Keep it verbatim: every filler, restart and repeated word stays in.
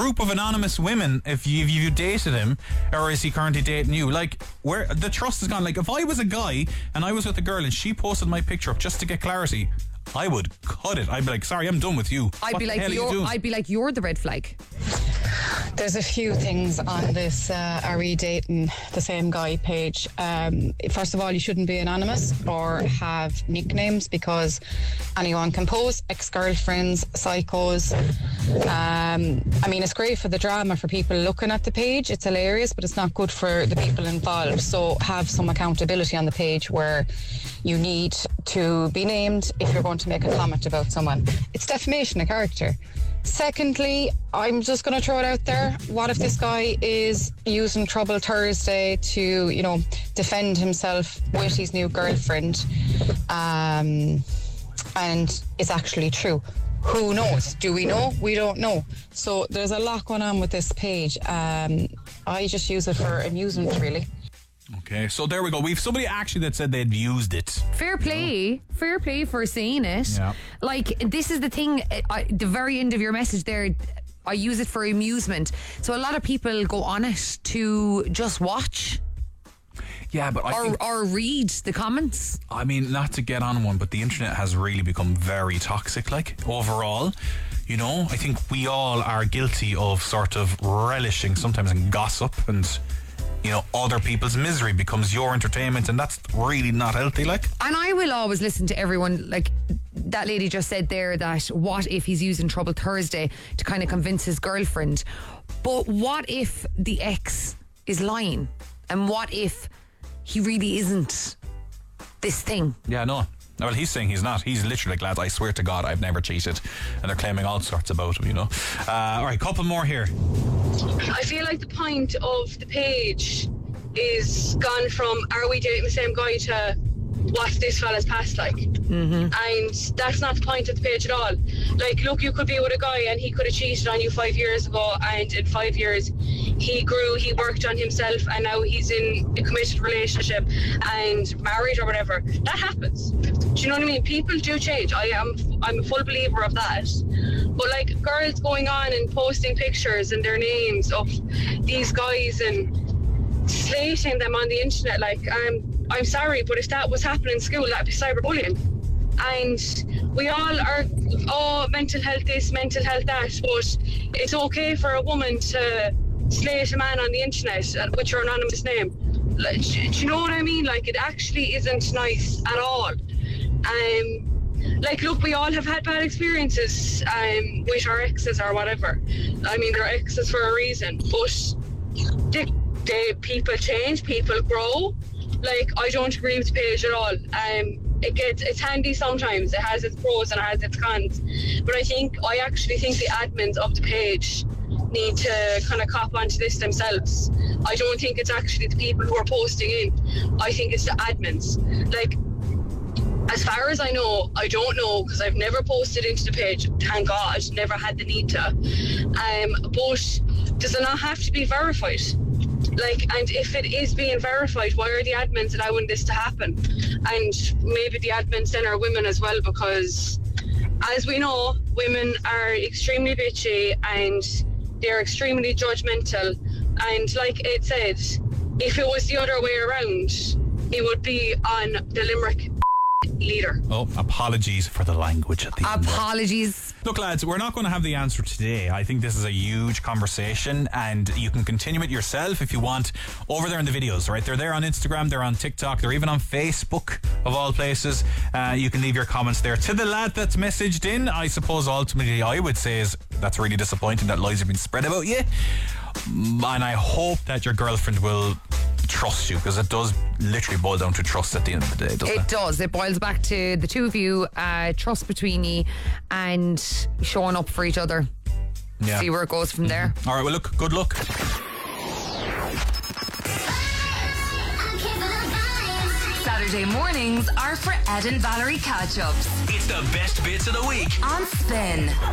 group of anonymous women if you, if you dated him, or is he currently dating you? Like, where the trust is gone. Like, if I was a guy and I was with a girl and she posted my picture up just to get clarity, I would cut it. I'd be like, sorry, I'm done with you. I'd what be the like, hell you're, are you doing? I'd be like, you're the red flag. There's a few things on this uh, are we dating the same guy page. Um, first of all, you shouldn't be anonymous or have nicknames, because anyone can post, ex-girlfriends, psychos. Um, I mean, it's great for the drama for people looking at the page. It's hilarious, but it's not good for the people involved. So have some accountability on the page where you need to be named if you're going to make a comment about someone. It's defamation of character. Secondly, I'm just going to throw it out there. What if this guy is using Trouble Thursday to, you know, defend himself with his new girlfriend, um, and it's actually true? Who knows? Do we know? We don't know. So there's a lot going on with this page. Um, I just use it for amusement, really. Okay, so there we go. We've somebody actually that said they'd used it. Fair play. Fair play for saying it. Yeah. Like, this is the thing, I, the very end of your message there, I use it for amusement. So a lot of people go on it to just watch. Yeah, but I or, think, or read the comments. I mean, not to get on one, but the internet has really become very toxic, like, overall. You know, I think we all are guilty of sort of relishing sometimes in gossip, and, you know, other people's misery becomes your entertainment, and that's really not healthy, like. And I will always listen to everyone. Like that lady just said there, that what if he's using Trouble Thursday to kind of convince his girlfriend? But what if the ex is lying? And what if he really isn't this thing? Yeah, no. Well, he's saying he's not. He's literally like, lads, I swear to God, I've never cheated. And they're claiming all sorts about him, you know. Uh, all right, couple more here. I feel like the point of the page is gone from are we dating the same guy to what's this fella's past like? Mm-hmm. And that's not the point of the page at all. Like, look, you could be with a guy and he could have cheated on you five years ago, and in five years he grew, he worked on himself, and now he's in a committed relationship and married or whatever. That happens. Do you know what I mean? People do change. I am I'm a full believer of that. But like, girls going on and posting pictures and their names of these guys and slating them on the internet, like, um, I'm sorry, but if that was happening in school, that'd be cyberbullying. And we all are, oh, mental health this, mental health that, but it's okay for a woman to slate a man on the internet with your anonymous name. Like, do you know what I mean? Like, it actually isn't nice at all. Um, like, look, we all have had bad experiences um, with our exes or whatever. I mean, they're exes for a reason, but they, they, people change, people grow. Like, I don't agree with the page at all. Um, it gets, it's handy sometimes. It has its pros and it has its cons. But I think, I actually think the admins of the page need to kind of cop onto this themselves. I don't think it's actually the people who are posting in. I think it's the admins. Like, as far as I know, I don't know, because I've never posted into the page, thank God, never had the need to. Um, but does it not have to be verified? Like, and if it is being verified, why are the admins allowing this to happen? And maybe the admins then are women as well, because as we know, women are extremely bitchy and they're extremely judgmental. And like it said, if it was the other way around, it would be on the Limerick leader. Oh, apologies for the language at the end. Apologies. Look, lads, we're not going to have the answer today. I think this is a huge conversation, and you can continue it yourself if you want over there in the videos, right? They're there on Instagram, they're on TikTok, they're even on Facebook, of all places. Uh, you can leave your comments there. To the lad that's messaged in, I suppose ultimately I would say is that's really disappointing that lies have been spread about you. And I hope that your girlfriend will trust you, because it does literally boil down to trust at the end of the day, doesn't it? It does. It boils back to the two of you, uh, trust between you and showing up for each other. Yeah. See where it goes from there. All right, well, look, good luck. Saturday mornings are for Ed and Valerie catch-ups. It's the best bits of the week on Spin.